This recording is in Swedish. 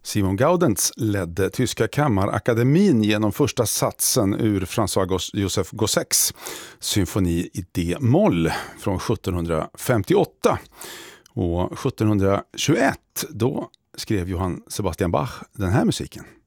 Simon Gaudenz ledde Tyska kammarakademin genom första satsen ur François Joseph Gossecks symfoni i D-moll från 1758. Och 1721 då skrev Johann Sebastian Bach den här musiken.